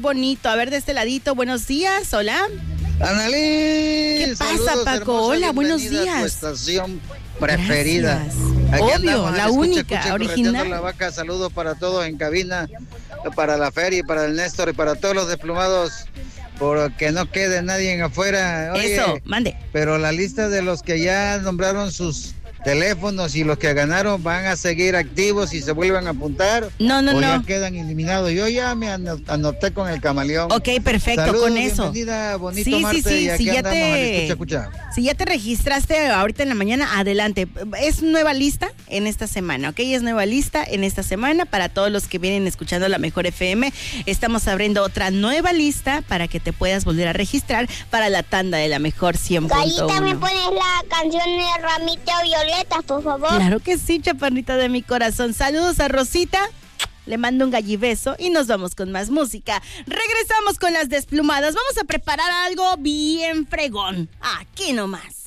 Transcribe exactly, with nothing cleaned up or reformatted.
Bonito, a ver de este ladito, buenos días, hola. Annalyn, ¿qué pasa, saludos, Paco? hermosa, Hola, buenos bienvenida a tu días. estación preferida. Gracias. Aquí Obvio, andamos, la escucha, única, escucha, original. correteando la vaca. Saludos para todos en cabina, para la Feria, para el Néstor y para todos los desplumados, porque no quede nadie en afuera. Oye, Eso, mande. pero la lista de los que ya nombraron sus teléfonos y los que ganaron van a seguir activos y se vuelven a apuntar. No, no, o no. ya quedan eliminados. Yo ya me ano- anoté con el camaleón. Ok, perfecto, Saludos, con eso. bienvenida, bonito Sí, sí, martes, sí, y aquí si ya andamos te- al escucha, escucha. Si ya te registraste ahorita en la mañana, adelante. Es nueva lista en esta semana, ¿ok? Es nueva lista en esta semana para todos los que vienen escuchando la Mejor F M. Estamos abriendo otra nueva lista para que te puedas volver a registrar para la tanda de la Mejor cien punto uno. Ahí también pones la canción de Ramito Violeta, por favor. Claro que sí, chaparrita de mi corazón. Saludos a Rosita. Le mando un gallibeso y nos vamos con más música. Regresamos con las desplumadas. Vamos a preparar algo bien fregón. Aquí nomás.